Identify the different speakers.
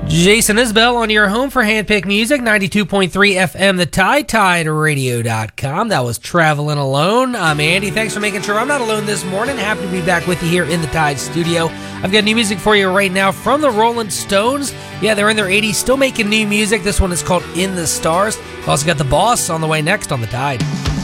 Speaker 1: Jason Isbell on your home for handpicked music, 92.3 FM, the Tide, TideRadio.com. That was Traveling Alone. I'm Andy. Thanks for making sure I'm not alone this morning. Happy to be back with you here in the Tide studio. I've got new music for you right now from the Rolling Stones. Yeah, they're in their 80s, still making new music. This one is called In the Stars. I've also got The Boss on the way next on the Tide.